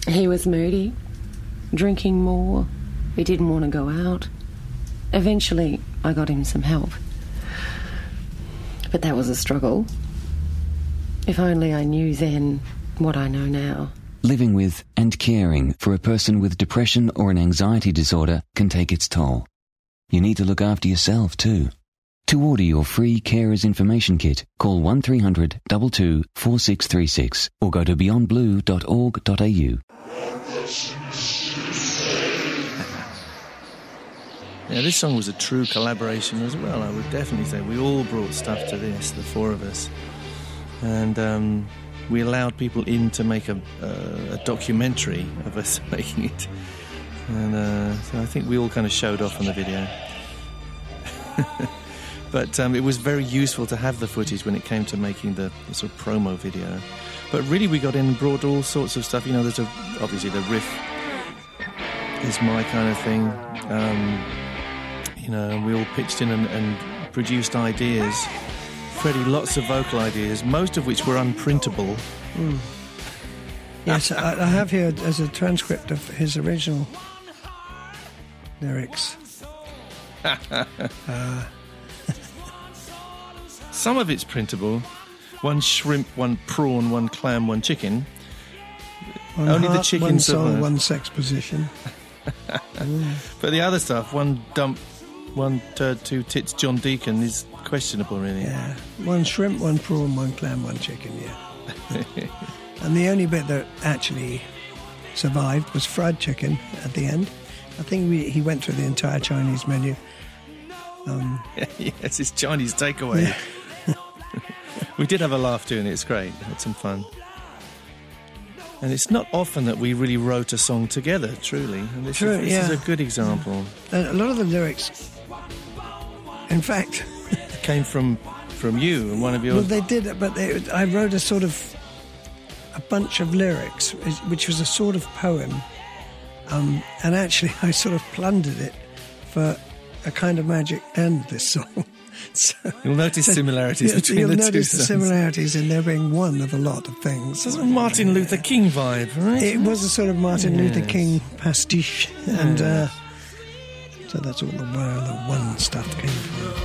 He was moody, drinking more. He didn't want to go out. Eventually, I got him some help. But that was a struggle. If only I knew then what I know now. Living with and caring for a person with depression or an anxiety disorder can take its toll. You need to look after yourself too. To order your free Carers Information Kit, call 1300 22 4636 or go to beyondblue.org.au. Yeah, this song was a true collaboration as well, I would definitely say. We all brought stuff to this, the four of us. And we allowed people in to make a documentary of us making it. And so I think we all kind of showed off on the video. But it was very useful to have the footage when it came to making the sort of promo video. But really we got in and brought all sorts of stuff. You know, there's obviously the riff is my kind of thing. You know, and we all pitched in and produced ideas. Freddie, lots of vocal ideas, most of which were unprintable. Mm. Yes, I have here as a transcript of his original lyrics. Some of it's printable. One shrimp, one prawn, one clam, one chicken. One Only heart, the chicken one survived. soul, one sex position. But the other stuff, one dump, one turd, two tits, John Deacon, is questionable, really. Yeah, one shrimp, one prawn, one clam, one chicken, yeah. And the only bit that actually survived was fried chicken at the end. I think he went through the entire Chinese menu. Yes, it's Chinese takeaway. Yeah. We did have a laugh doing it, it's great, had some fun. And it's not often that we really wrote a song together, truly. And this is a good example. A lot of the lyrics, in fact... came from you and one of your... Well, they did, but I wrote a bunch of lyrics, which was a sort of poem. And actually, I sort of plundered it for A Kind of Magic and this song. So, you'll notice similarities between the two. You'll notice the similarities in there being one of a lot of things. It's a Martin Luther King vibe, right? It was a sort of Martin Luther King pastiche, and so that's all where the one stuff came from.